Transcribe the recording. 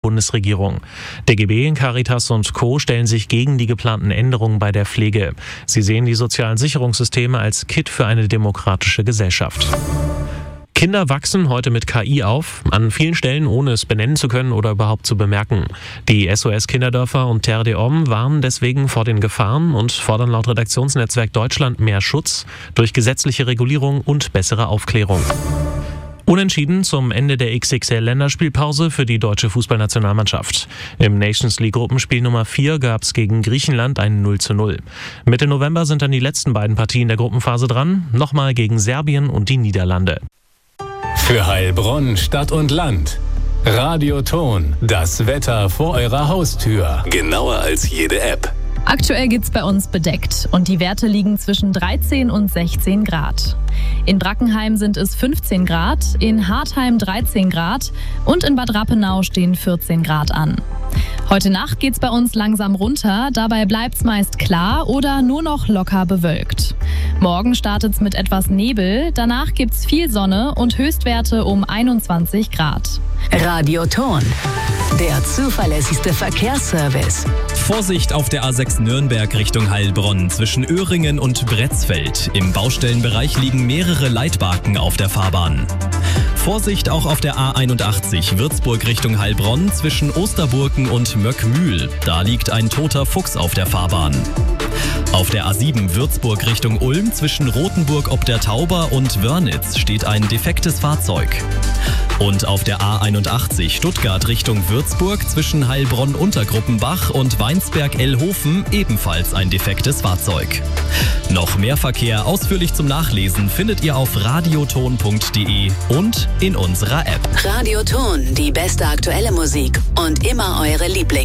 Bundesregierung. DGB, Caritas und Co. stellen sich gegen die geplanten Änderungen bei der Pflege. Sie sehen die sozialen Sicherungssysteme als Kitt für eine demokratische Gesellschaft. Kinder wachsen heute mit KI auf, an vielen Stellen ohne es benennen zu können oder überhaupt zu bemerken. Die SOS Kinderdörfer und Terre des Hommes warnen deswegen vor den Gefahren und fordern laut Redaktionsnetzwerk Deutschland mehr Schutz durch gesetzliche Regulierung und bessere Aufklärung. Unentschieden zum Ende der XXL-Länderspielpause für die deutsche Fußballnationalmannschaft. Im Nations League-Gruppenspiel Nummer 4 gab es gegen Griechenland ein 0:0. Mitte November sind dann die letzten beiden Partien der Gruppenphase dran, nochmal gegen Serbien und die Niederlande. Für Heilbronn, Stadt und Land. Radioton, das Wetter vor eurer Haustür. Genauer als jede App. Aktuell geht's bei uns bedeckt und die Werte liegen zwischen 13 und 16 Grad. In Brackenheim sind es 15 Grad, in Hartheim 13 Grad und in Bad Rappenau stehen 14 Grad an. Heute Nacht geht's bei uns langsam runter, dabei bleibt's meist klar oder nur noch locker bewölkt. Morgen startet's mit etwas Nebel, danach gibt's viel Sonne und Höchstwerte um 21 Grad. Radioton, der zuverlässigste Verkehrsservice. Vorsicht auf der A6 Nürnberg Richtung Heilbronn zwischen Öhringen und Bretzfeld. Im Baustellenbereich liegen mehrere Leitbalken auf der Fahrbahn. Vorsicht auch auf der A81 Würzburg Richtung Heilbronn zwischen Osterburken und Möckmühl. Da liegt ein toter Fuchs auf der Fahrbahn. Auf der A7 Würzburg Richtung Ulm zwischen Rothenburg ob der Tauber und Wörnitz steht ein defektes Fahrzeug. Und auf der A81 Stuttgart Richtung Würzburg zwischen Heilbronn-Untergruppenbach und Weinsberg-Ellhofen ebenfalls ein defektes Fahrzeug. Noch mehr Verkehr ausführlich zum Nachlesen findet ihr auf radioton.de und in unserer App. Radioton, die beste aktuelle Musik und immer eure Lieblings.